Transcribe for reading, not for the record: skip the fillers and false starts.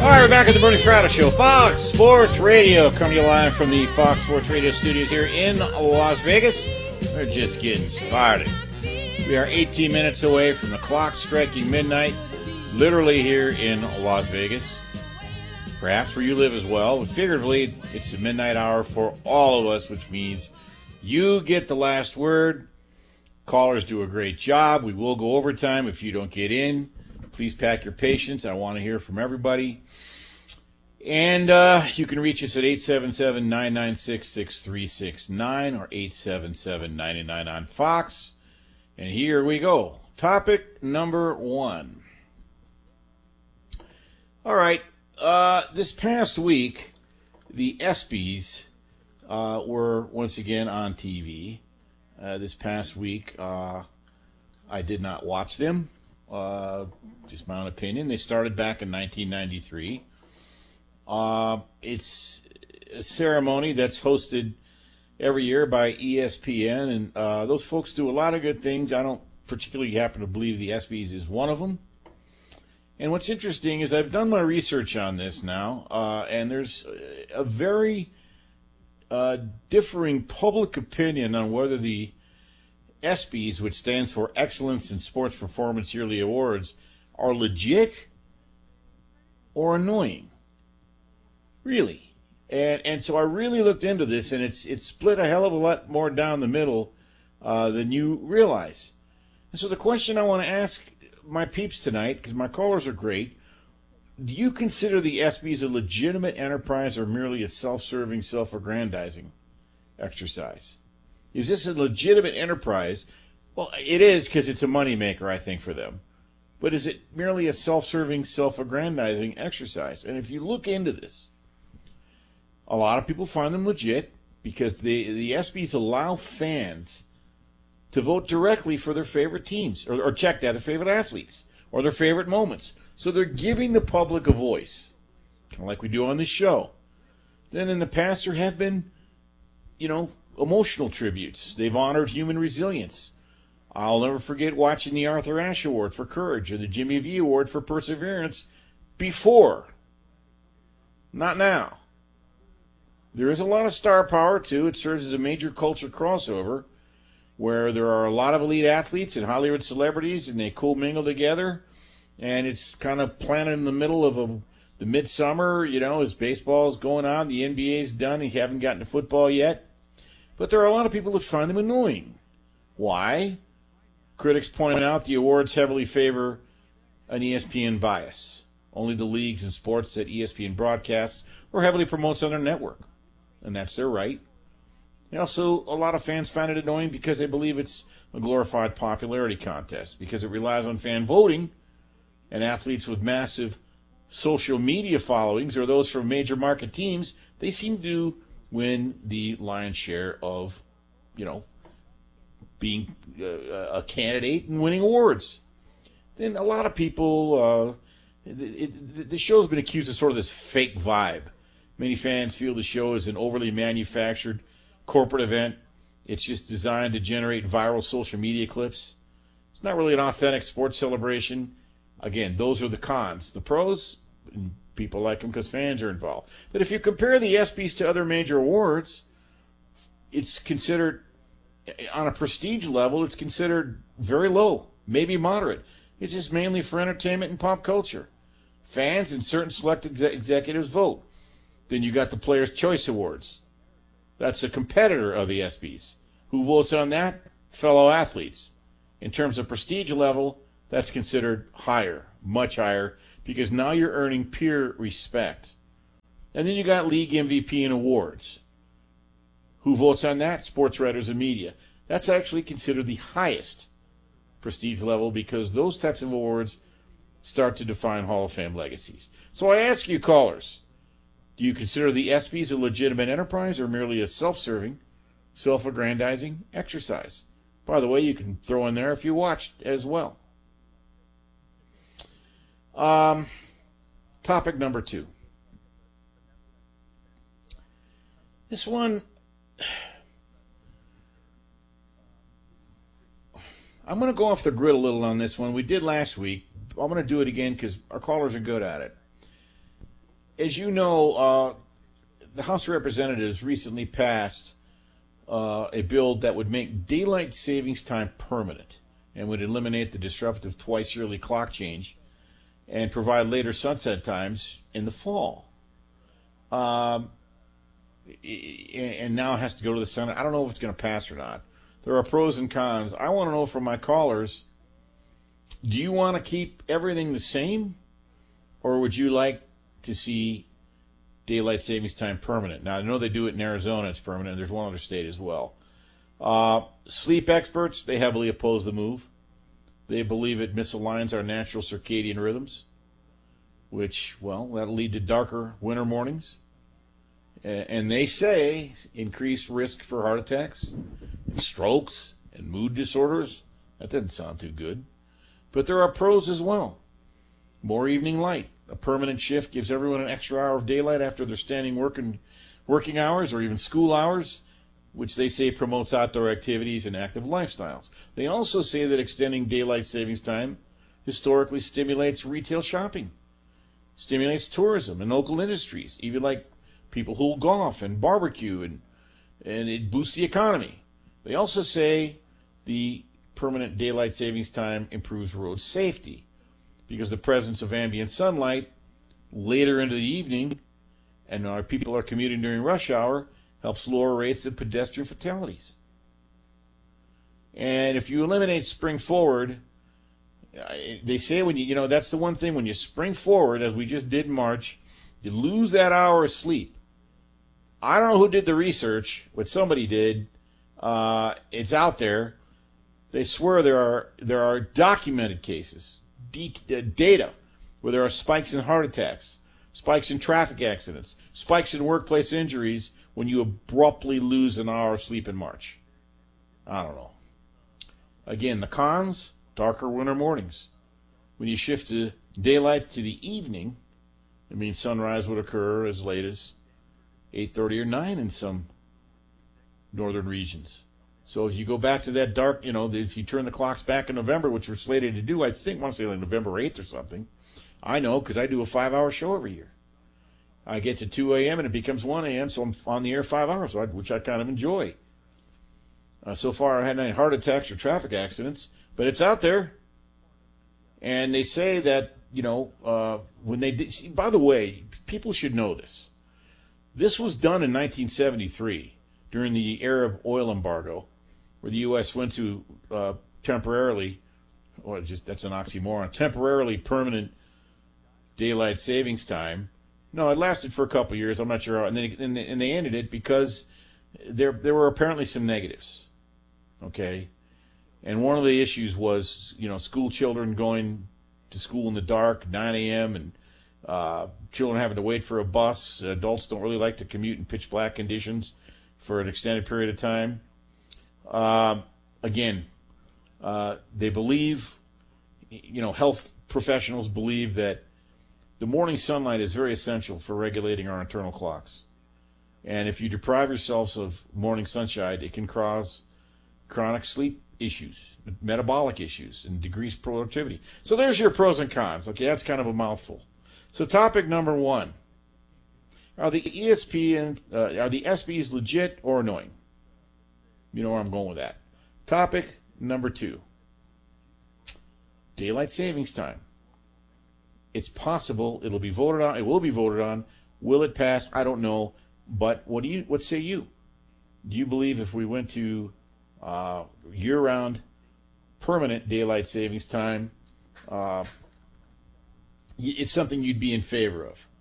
All right, we're back at the Bernie Fratto Show, Fox Sports Radio, coming to you live from the Fox Sports Radio studios here in Las Vegas. We're just getting started. We are 18 minutes away from the clock striking midnight, literally here in Las Vegas. Perhaps where you live as well, but figuratively, it's the midnight hour for all of us, which means you get the last word. Callers do a great job. We will go overtime if you don't get in. Please pack your patience. I want to hear from everybody. And you can reach us at 877-996-6369 or 877-99 on Fox. And here we go. Topic number 1. All right. This past week, the ESPYs were once again on TV. This past week, I did not watch them. Just my own opinion. They started back in 1993. It's a ceremony that's hosted every year by ESPN, and those folks do a lot of good things. I don't particularly happen to believe the ESPYs is one of them. And what's interesting is I've done my research on this now, and there's a very differing public opinion on whether the ESPYs, which stands for Excellence in Sports Performance Yearly Awards, are legit or annoying. Really. And so I really looked into this, and it's split a hell of a lot more down the middle than you realize. And so the question I want to ask my peeps tonight, because my callers are great, do you consider the ESPYs a legitimate enterprise or merely a self-serving, self-aggrandizing exercise? Is this a legitimate enterprise? Well, it is, because it's a moneymaker, I think, for them. But is it merely a self-serving, self-aggrandizing exercise? And if you look into this, a lot of people find them legit because the ESPYs allow fans to vote directly for their favorite teams, or check that, their favorite athletes, or their favorite moments. So they're giving the public a voice, kind of like we do on this show. Then in the past there have been, emotional tributes. They've honored human resilience. I'll never forget watching the Arthur Ashe Award for Courage or the Jimmy V Award for Perseverance before. Not now. There is a lot of star power, too. It serves as a major culture crossover where there are a lot of elite athletes and Hollywood celebrities, and they co-mingle together. And it's kind of planted in the middle of the midsummer, as baseball's going on. The NBA's done, and you haven't gotten to football yet. But there are a lot of people that find them annoying. Why? Critics point out the awards heavily favor an ESPN bias. Only the leagues and sports that ESPN broadcasts or heavily promotes on their network. And that's their right. And also, a lot of fans find it annoying because they believe it's a glorified popularity contest, because it relies on fan voting, and athletes with massive social media followings or those from major market teams, they seem to win the lion's share of, being a candidate and winning awards. Then a lot of people, the show's been accused of sort of this fake vibe. Many fans feel the show is an overly manufactured corporate event. It's just designed to generate viral social media clips. It's not really an authentic sports celebration. Again, those are the cons. The pros, people like them because fans are involved. But if you compare the ESPYs to other major awards, it's considered, on a prestige level, it's considered very low, maybe moderate. It's just mainly for entertainment and pop culture. Fans and certain select executives vote. Then you got the Players' Choice Awards. That's a competitor of the ESPYs. Who votes on that? Fellow athletes. In terms of prestige level, that's considered higher, much higher, because now you're earning peer respect. And then you got league MVP and awards. Who votes on that? Sports writers and media. That's actually considered the highest prestige level because those types of awards start to define Hall of Fame legacies. So I ask you, callers, do you consider the ESPYs a legitimate enterprise or merely a self-serving, self-aggrandizing exercise? By the way, you can throw in there if you watched as well. Topic number 2. This one, I'm going to go off the grid a little on this one. We did last week. I'm going to do it again because our callers are good at it. as you know, the House of Representatives recently passed a bill that would make daylight savings time permanent and would eliminate the disruptive twice-yearly clock change and provide later sunset times in the fall. And now it has to go to the Senate. I don't know if it's going to pass or not. There are pros and cons. I want to know from my callers, do you want to keep everything the same, or would you like to see daylight savings time permanent? Now, I know they do it in Arizona. It's permanent. There's one other state as well. Sleep experts, they heavily oppose the move. They believe it misaligns our natural circadian rhythms, which, well, that'll lead to darker winter mornings. And they say increased risk for heart attacks, and strokes, and mood disorders. That doesn't sound too good. But there are pros as well. More evening light. A permanent shift gives everyone an extra hour of daylight after their standing working hours or even school hours, which they say promotes outdoor activities and active lifestyles. They also say that extending daylight savings time historically stimulates retail shopping, stimulates tourism and local industries, even like people who golf and barbecue, and it boosts the economy. They also say the permanent daylight savings time improves road safety because the presence of ambient sunlight later into the evening, and our people are commuting during rush hour, helps lower rates of pedestrian fatalities. And if you eliminate spring forward, they say when that's the one thing, when you spring forward, as we just did in March, you lose that hour of sleep. I don't know who did the research, but somebody did. It's out there. They swear there are documented cases, data, where there are spikes in heart attacks, spikes in traffic accidents, spikes in workplace injuries when you abruptly lose an hour of sleep in March. I don't know. Again, the cons, darker winter mornings. When you shift to daylight to the evening, it means sunrise would occur as late as 8:30 or 9 in some northern regions. So if you go back to that dark, if you turn the clocks back in November, which we're slated to do, I want to say like November 8th or something. I know because I do a 5-hour show every year. I get to 2 a.m. and it becomes 1 a.m., so I'm on the air 5 hours, which I kind of enjoy. So far, I haven't had any heart attacks or traffic accidents, but it's out there. And they say that, when they did, by the way, people should know this. This was done in 1973 during the era of oil embargo, where the U.S. went to temporarily, that's an oxymoron, temporarily permanent daylight savings time. No, it lasted for a couple of years. I'm not sure how, and they ended it because there were apparently some negatives. Okay, and one of the issues was school children going to school in the dark, 9 a.m. and children having to wait for a bus. Adults don't really like to commute in pitch black conditions for an extended period of time. Again, they believe, health professionals believe that the morning sunlight is very essential for regulating our internal clocks. And if you deprive yourselves of morning sunshine, it can cause chronic sleep issues, metabolic issues, and decreased productivity. So there's your pros and cons. Okay, that's kind of a mouthful. So topic number 1. Are the are the SBs legit or annoying? You know where I'm going with that. Topic number 2. Daylight savings time. It's possible it'll be voted on. It will be voted on. Will it pass? I don't know. But what say you? Do you believe if we went to year-round permanent daylight savings time, it's something you'd be in favor of?